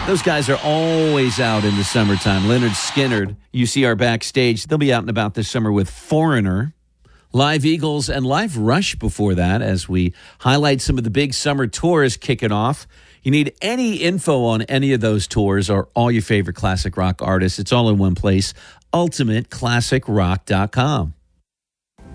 Those guys are always out in the summertime. Leonard Skinner, you see our backstage. They'll be out and about this summer with Foreigner, Live Eagles, and Live Rush before that as we highlight some of the big summer tours kicking off. You need any info on any of those tours or all your favorite classic rock artists. It's all in one place, ultimateclassicrock.com.